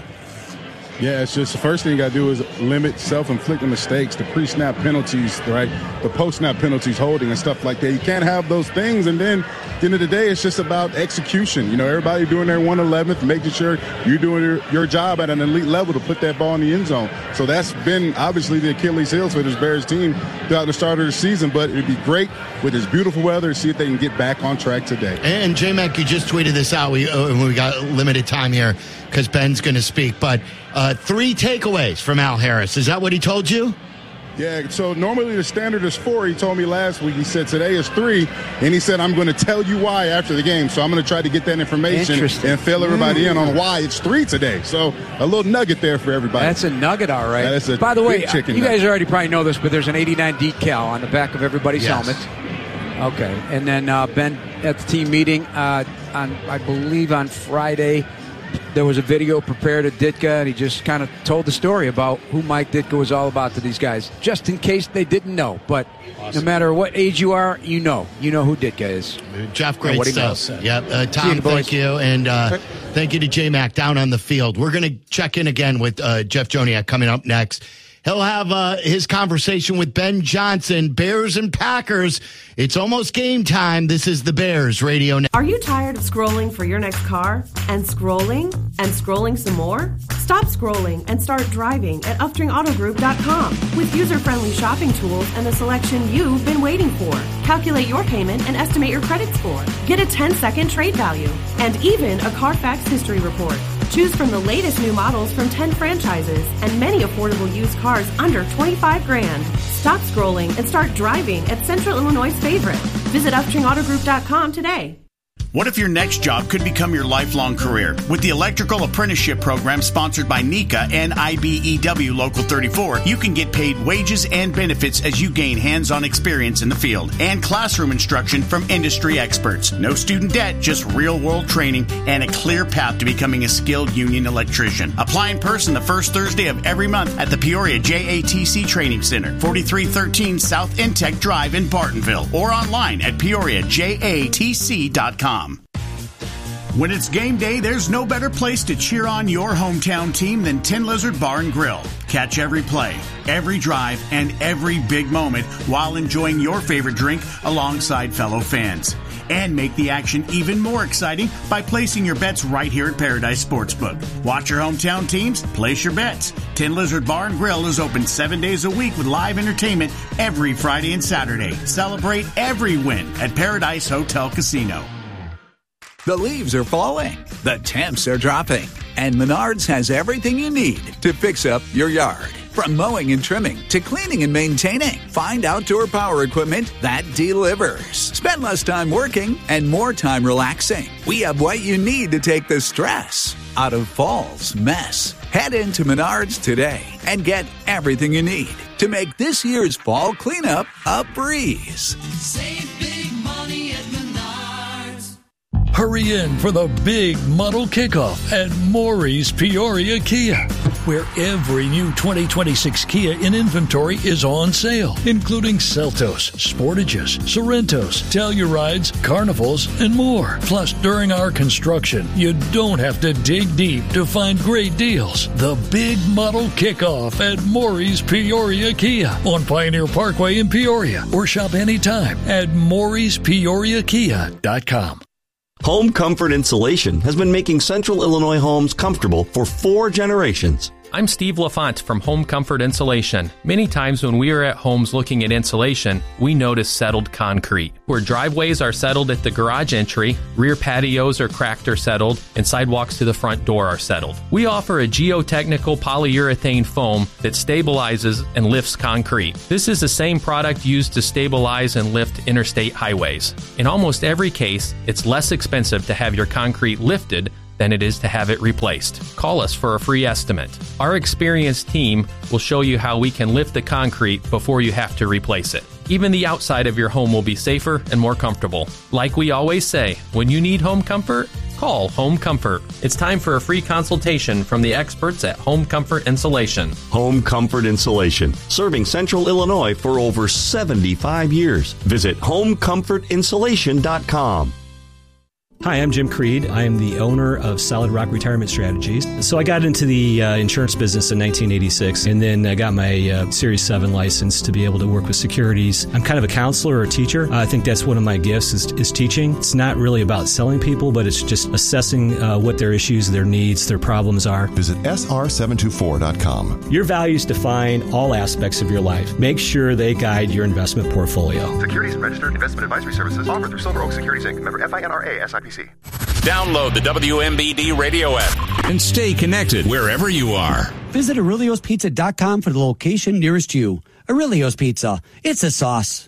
Yeah, it's just the first thing you got to do is limit self-inflicted mistakes, the pre-snap penalties, right? The post-snap penalties, holding and stuff like that. You can't have those things, and then at the end of the day, it's just about execution. You know, everybody doing their one eleventh, making sure you're doing your, your job at an elite level to put that ball in the end zone. So that's been obviously the Achilles heel for this Bears team throughout the start of the season, but it'd be great with this beautiful weather to see if they can get back on track today. And J-Mac, you just tweeted this out. We, uh, we got limited time here because Ben's going to speak, but uh, three takeaways from Al Harris. Is that what he told you? Yeah, so normally the standard is four. He told me last week. He said today is three, and he said, I'm going to tell you why after the game. So I'm going to try to get that information and fill everybody mm. in on why it's three today. So a little nugget there for everybody. That's a nugget, all right. That's a By the way, chicken you nugget. guys already probably know this, but there's an eighty-nine decal on the back of everybody's yes. helmet. Okay, and then uh, Ben at the team meeting uh, on, I believe on Friday, there was a video prepared at Ditka, and he just kind of told the story about who Mike Ditka was all about to these guys, just in case they didn't know. But awesome. No matter what age you are, you know. You know who Ditka is. Jeff, great what stuff. Yep. Uh, Tom, you, thank you. And uh, thank you to J-Mac down on the field. We're going to check in again with uh, Jeff Joniak coming up next. He'll have uh, his conversation with Ben Johnson, Bears and Packers. It's almost game time. This is the Bears Radio Network. Are you tired of scrolling for your next car? And scrolling? And scrolling some more? Stop scrolling and start driving at upstring auto group dot com with user-friendly shopping tools and the selection you've been waiting for. Calculate your payment and estimate your credit score. Get a ten-second trade value and even a Carfax history report. Choose from the latest new models from ten franchises and many affordable used cars under twenty-five grand. Stop scrolling and start driving at Central Illinois' favorite. Visit upstring auto group dot com today. What if your next job could become your lifelong career? With the Electrical Apprenticeship Program sponsored by NECA and I B E W Local thirty-four, you can get paid wages and benefits as you gain hands-on experience in the field and classroom instruction from industry experts. No student debt, just real-world training and a clear path to becoming a skilled union electrician. Apply in person the first Thursday of every month at the Peoria J A T C Training Center, forty-three thirteen South Intech Drive in Bartonville, or online at peoria j a t c dot com. When it's game day, there's no better place to cheer on your hometown team than Tin Lizard Bar and Grill. Catch every play, every drive, and every big moment while enjoying your favorite drink alongside fellow fans. And make the action even more exciting by placing your bets right here at Paradise Sportsbook. Watch your hometown teams, place your bets. Tin Lizard Bar and Grill is open seven days a week with live entertainment every Friday and Saturday. Celebrate every win at Paradise Hotel Casino. The leaves are falling, the temps are dropping, and Menards has everything you need to fix up your yard. From mowing and trimming to cleaning and maintaining, find outdoor power equipment that delivers. Spend less time working and more time relaxing. We have what you need to take the stress out of fall's mess. Head into Menards today and get everything you need to make this year's fall cleanup a breeze. Save big money at Menards. Hurry in for the big muddle kickoff at Maury's Peoria Kia. where every new twenty twenty-six Kia in inventory is on sale, including Seltos, Sportages, Sorrentos, Tellurides, Carnivals, and more. Plus, during our construction, you don't have to dig deep to find great deals. The big model kickoff at Maury's Peoria Kia on Pioneer Parkway in Peoria, or shop anytime at Maury's Peoria Kia dot com. Home Comfort Insulation has been making Central Illinois homes comfortable for four generations. I'm Steve LaFont from Home Comfort Insulation. Many times when we are at homes looking at insulation, we notice settled concrete. Where driveways are settled at the garage entry, rear patios are cracked or settled, and sidewalks to the front door are settled. We offer a geotechnical polyurethane foam that stabilizes and lifts concrete. This is the same product used to stabilize and lift interstate highways. In almost every case, it's less expensive to have your concrete lifted than it is to have it replaced. Call us for a free estimate. Our experienced team will show you how we can lift the concrete before you have to replace it. Even the outside of your home will be safer and more comfortable. Like we always say, when you need home comfort, call Home Comfort. It's time for a free consultation from the experts at Home Comfort Insulation. Home Comfort Insulation, serving Central Illinois for over seventy-five years. Visit home comfort insulation dot com. Hi, I'm Jim Creed. I am the owner of Solid Rock Retirement Strategies. So I got into the uh, insurance business in nineteen eighty-six, and then I got my uh, Series seven license to be able to work with securities. I'm kind of a counselor or a teacher. I think that's one of my gifts is, is teaching. It's not really about selling people, but it's just assessing uh, what their issues, their needs, their problems are. Visit S R seven two four dot com. Your values define all aspects of your life. Make sure they guide your investment portfolio. Securities and registered investment advisory services offered through Silver Oak Securities Incorporated. Member F I N R A S I P C. Download the W M B D radio app and stay connected wherever you are. Visit Aurelio's Pizza dot com for the location nearest you. Aurelio's Pizza. It's a sauce.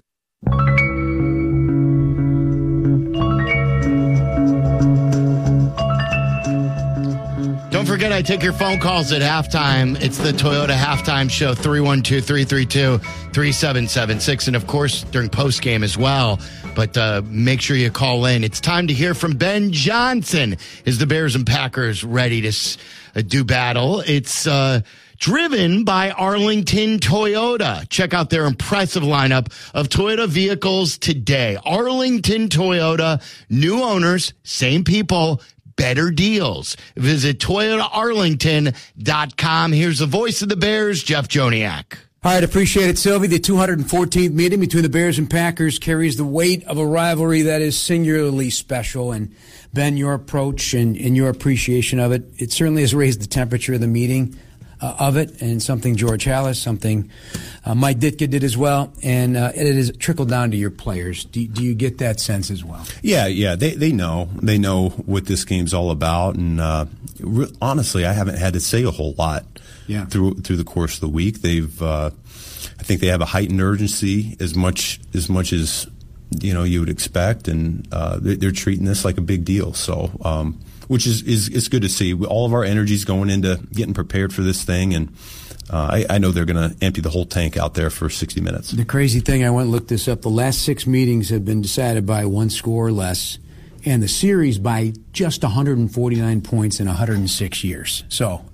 Don't forget, I take your phone calls at halftime. It's the Toyota Halftime Show, three one two, three three two, three seven seven six. And, of course, during postgame as well. But uh, make sure you call in. It's time to hear from Ben Johnson. Is the Bears and Packers ready to uh, do battle? It's uh, driven by Arlington Toyota. Check out their impressive lineup of Toyota vehicles today. Arlington Toyota, new owners, same people, better deals. Visit Toyota Arlington dot com. Here's the voice of the Bears, Jeff Joniak. All right, appreciate it, Sylvie. The two hundred fourteenth meeting between the Bears and Packers carries the weight of a rivalry that is singularly special. And, Ben, your approach and, and your appreciation of it, it certainly has raised the temperature of the meeting uh, of it, and something George Halas, something uh, Mike Ditka did as well, and uh, it has trickled down to your players. Do, do you get that sense as well? Yeah, yeah, they they know. They know what this game's all about, and uh, re- honestly, I haven't had to say a whole lot. Yeah. Through through the course of the week, they've uh, I think they have a heightened urgency as much as much as you know you would expect, and uh, they're, they're treating this like a big deal. So, um, which is is it's good to see. All of our energy's going into getting prepared for this thing, and uh, I, I know they're going to empty the whole tank out there for sixty minutes. The crazy thing, I went and looked this up. The last six meetings have been decided by one score or less, and the series by just one hundred forty-nine points in one hundred six years. So.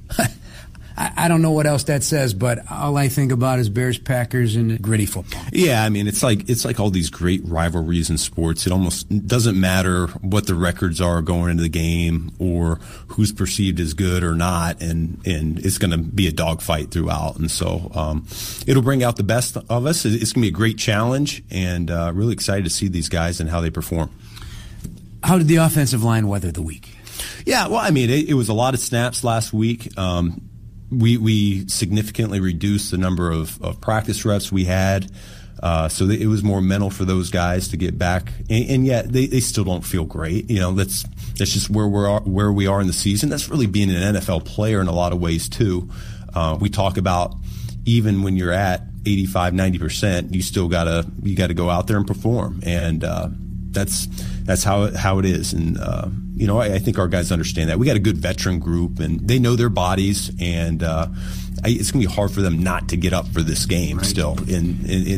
I don't know what else that says, but all I think about is Bears, Packers, and gritty football. Yeah, I mean, it's like it's like all these great rivalries in sports. It almost doesn't matter what the records are going into the game or who's perceived as good or not, and, and it's going to be a dogfight throughout. And so um, it'll bring out the best of us. It's going to be a great challenge, and uh, really excited to see these guys and how they perform. How did the offensive line weather the week? Yeah, well, I mean, it, it was a lot of snaps last week. Um, We we significantly reduced the number of, of practice reps we had, uh, so it was more mental for those guys to get back. And, and yet they, they still don't feel great. You know, that's that's just where we are where we are in the season. That's really being an N F L player in a lot of ways too. Uh, we talk about even when you're at eighty-five, ninety percent, you still gotta you gotta go out there and perform, and uh, that's that's how it, how it is. And uh, you know, I, I think our guys understand that. We got a good veteran group, and they know their bodies, and uh, I, it's going to be hard for them not to get up for this game. Right. Still, in, in, in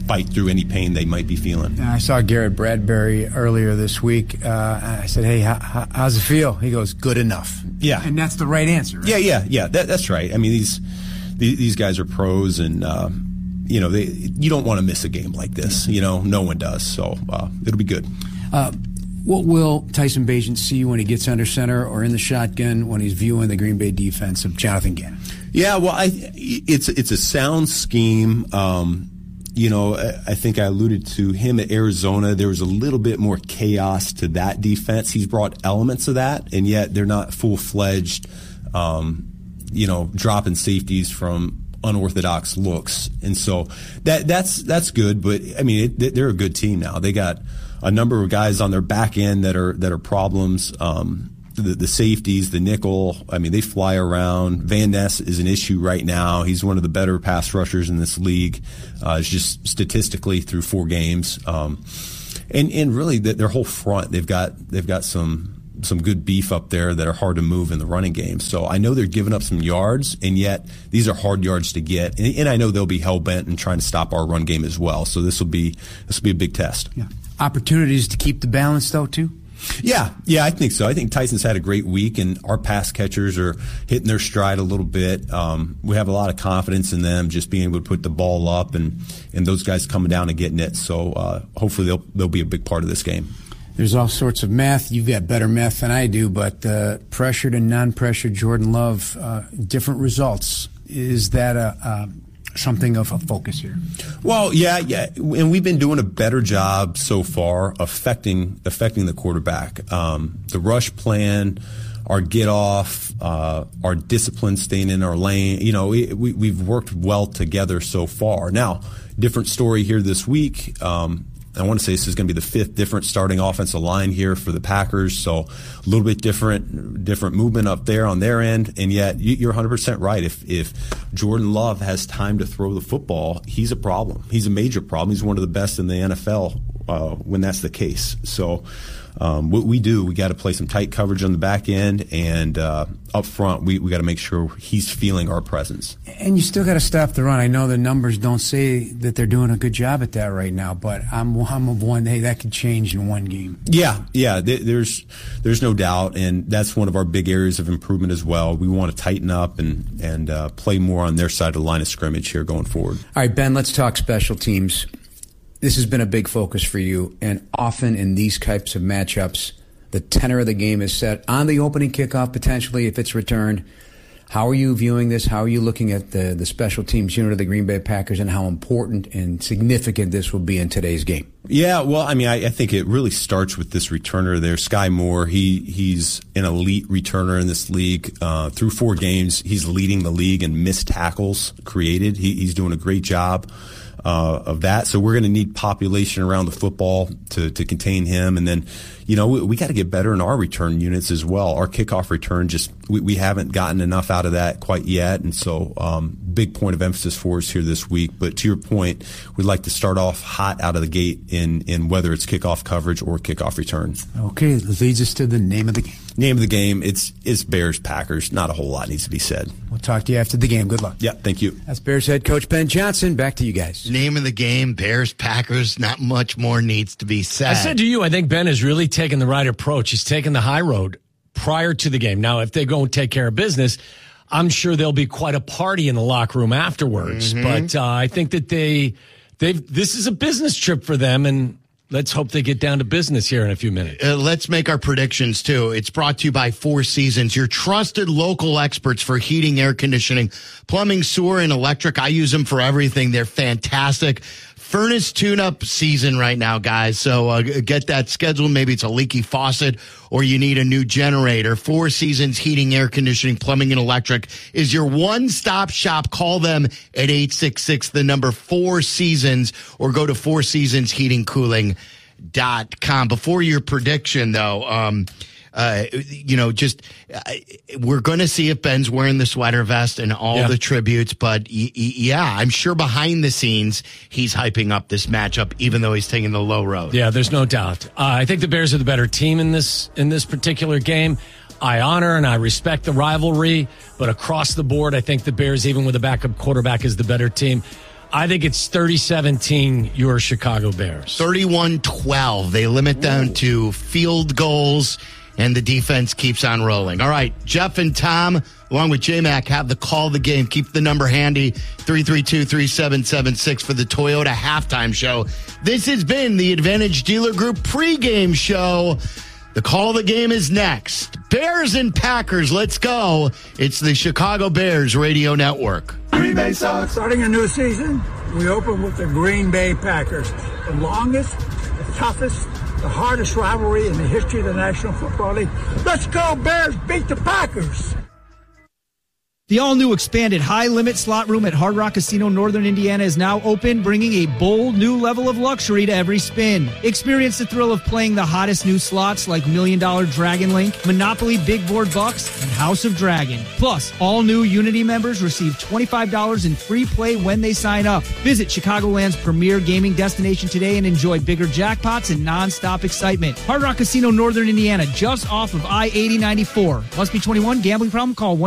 fight through any pain they might be feeling. I saw Garrett Bradbury earlier this week. Uh, I said, hey, how, how, how's it feel? He goes, good enough. Yeah. And that's the right answer, right? Yeah, yeah, yeah. That, that's right. I mean, these these guys are pros, and, uh, you know, they, you don't want to miss a game like this. You know, no one does. So uh, it'll be good. Uh, what will Tyson Bagent see when he gets under center or in the shotgun when he's viewing the Green Bay defense of Jonathan Gannon? Yeah, well, I, it's it's a sound scheme. Um, you know, I think I alluded to him at Arizona. There was a little bit more chaos to that defense. He's brought elements of that, and yet they're not full-fledged, um, you know, dropping safeties from unorthodox looks. And so that that's that's good. But, I mean, it, they're a good team now. They got a number of guys on their back end that are that are problems. Um The, the safeties, the nickel, I mean, they fly around. Van Ness is an issue right now. He's one of the better pass rushers in this league. Uh, it's just statistically through four games. Um, and, and really the, their whole front, they've got, they've got some, some good beef up there that are hard to move in the running game. So I know they're giving up some yards, and yet these are hard yards to get. And, and I know they'll be hell-bent in trying to stop our run game as well. So this will be, this will be a big test. Yeah. Opportunities to keep the balance though, too? Yeah, yeah, I think so. I think Tyson's had a great week, and our pass catchers are hitting their stride a little bit. Um, we have a lot of confidence in them just being able to put the ball up, and, and those guys coming down and getting it. So uh, hopefully they'll they'll be a big part of this game. There's all sorts of math. You've got better math than I do, but uh, pressured and non-pressured Jordan Love, uh, different results. Is that a, a something of a focus here? Well, yeah, yeah, and we've been doing a better job so far affecting affecting the quarterback. Um, the rush plan, our get off, uh, our discipline, staying in our lane. You know, we, we we've worked well together so far. Now, different story here this week. Um, I want to say this is going to be the fifth different starting offensive line here for the Packers, so a little bit different different movement up there on their end. And yet, you're one hundred percent right. If if Jordan Love has time to throw the football, he's a problem. He's a major problem. He's one of the best in the N F L uh, when that's the case. So um, what we do, we got to play some tight coverage on the back end, and uh, up front, we, we got to make sure he's feeling our presence. And you still got to stop the run. I know the numbers don't say that they're doing a good job at that right now, but I'm, I'm of one, hey, that could change in one game. Yeah, yeah, there's there's no doubt, and that's one of our big areas of improvement as well. We want to tighten up and, and uh, play more on their side of the line of scrimmage here going forward. All right, Ben, let's talk special teams. This has been a big focus for you, and often in these types of matchups, the tenor of the game is set on the opening kickoff, potentially, if it's returned. How are you viewing this? How are you looking at the, the special teams unit of the Green Bay Packers, and how important and significant this will be in today's game? Yeah, well, I mean, I, I think it really starts with this returner there, Sky Moore. He He's an elite returner in this league. Uh, through four games, he's leading the league in missed tackles created. He, he's doing a great job uh, of that. So we're going to need population around the football to, to contain him. And then, you know, we, we got to get better in our return units as well. Our kickoff return, just we, we haven't gotten enough out of that quite yet. And so um, big point of emphasis for us here this week. But to your point, we'd like to start off hot out of the gate in, in whether it's kickoff coverage or kickoff return. Okay, that leads us to the name of the game. Name of the game, it's, it's Bears-Packers. Not a whole lot needs to be said. We'll talk to you after the game. Good luck. Yeah, thank you. That's Bears head coach Ben Johnson. Back to you guys. Name of the game, Bears-Packers. Not much more needs to be said. I said to you, I think Ben has really taken the right approach. He's taken the high road prior to the game. Now, if they go and take care of business, I'm sure there'll be quite a party in the locker room afterwards. Mm-hmm. But uh, I think that they, they've this is a business trip for them, and let's hope they get down to business here in a few minutes. Uh, let's make our predictions, too. It's brought to you by Four Seasons, your trusted local experts for heating, air conditioning, plumbing, sewer, and electric. I use them for everything. They're fantastic. Furnace tune-up season right now, guys. So uh, get that scheduled. Maybe it's a leaky faucet or you need a new generator. Four Seasons Heating, Air Conditioning, Plumbing, and Electric is your one-stop shop. Call them at eight six six, the number four Seasons, or go to four seasons heating cooling dot com. Before your prediction, though, um, uh, you know, just uh, we're going to see if Ben's wearing the sweater vest and all yeah. the tributes. But y- y- yeah, I'm sure behind the scenes he's hyping up this matchup, even though he's taking the low road. Yeah, there's no doubt. Uh, I think the Bears are the better team in this in this particular game. I honor and I respect the rivalry, but across the board, I think the Bears, even with a backup quarterback, is the better team. I think it's thirty seventeen your Chicago Bears. thirty-one twelve. They limit down to field goals, and the defense keeps on rolling. All right, Jeff and Tom, along with J-Mac, have the call of the game. Keep the number handy, three three two, three seven seven six for the Toyota halftime show. This has been the Advantage Dealer Group pregame show. The call of the game is next. Bears and Packers, let's go. It's the Chicago Bears Radio Network. Green Bay Sox. Starting a new season, we open with the Green Bay Packers. The longest, the toughest, the hardest rivalry in the history of the National Football League. Let's go, Bears. Beat the Packers. The all-new expanded high-limit slot room at Hard Rock Casino Northern Indiana is now open, bringing a bold new level of luxury to every spin. Experience the thrill of playing the hottest new slots like Million Dollar Dragon Link, Monopoly Big Board Bucks, and House of Dragon. Plus, all new Unity members receive twenty-five dollars in free play when they sign up. Visit Chicagoland's premier gaming destination today and enjoy bigger jackpots and non-stop excitement. Hard Rock Casino Northern Indiana, just off of I eighty ninety-four. Must be twenty-one. Gambling problem? Call one